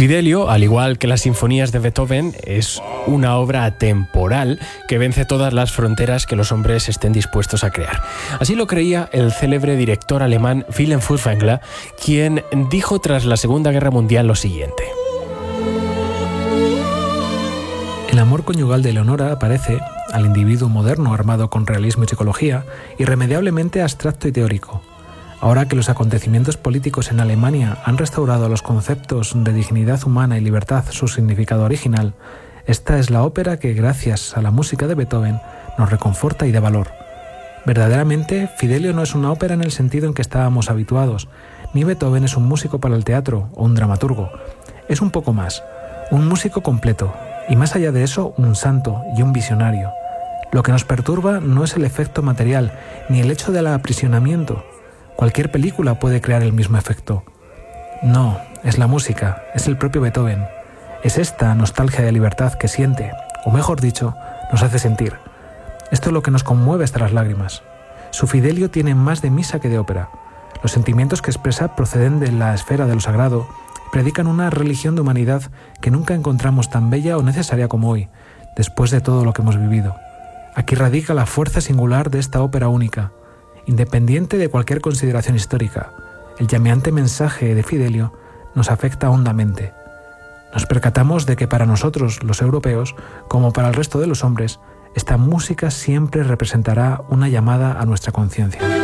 Fidelio, al igual que las sinfonías de Beethoven, es una obra atemporal que vence todas las fronteras que los hombres estén dispuestos a crear. Así lo creía el célebre director alemán Wilhelm Furtwängler, quien dijo tras la Segunda Guerra Mundial lo siguiente: El amor conyugal de Leonora aparece, al individuo moderno armado con realismo y psicología, irremediablemente abstracto y teórico. Ahora que los acontecimientos políticos en Alemania han restaurado a los conceptos de dignidad humana y libertad su significado original, esta es la ópera que, gracias a la música de Beethoven, nos reconforta y da valor. Verdaderamente, Fidelio no es una ópera en el sentido en que estábamos habituados, ni Beethoven es un músico para el teatro o un dramaturgo. Es un poco más, un músico completo, y más allá de eso, un santo y un visionario. Lo que nos perturba no es el efecto material, ni el hecho del aprisionamiento. Cualquier película puede crear el mismo efecto. No, es la música, es el propio Beethoven. Es esta nostalgia de libertad que siente, o mejor dicho, nos hace sentir. Esto es lo que nos conmueve hasta las lágrimas. Su Fidelio tiene más de misa que de ópera. Los sentimientos que expresa proceden de la esfera de lo sagrado y predican una religión de humanidad que nunca encontramos tan bella o necesaria como hoy, después de todo lo que hemos vivido. Aquí radica la fuerza singular de esta ópera única. Independiente de cualquier consideración histórica, el llameante mensaje de Fidelio nos afecta hondamente. Nos percatamos de que para nosotros, los europeos, como para el resto de los hombres, esta música siempre representará una llamada a nuestra conciencia.